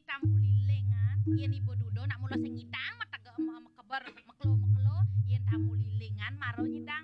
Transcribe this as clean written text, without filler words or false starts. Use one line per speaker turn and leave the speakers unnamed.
tamu lilingan yen ibu dudo nak mula sing ngidang keber meklo-meklo yen tamu lilingan maro nyidang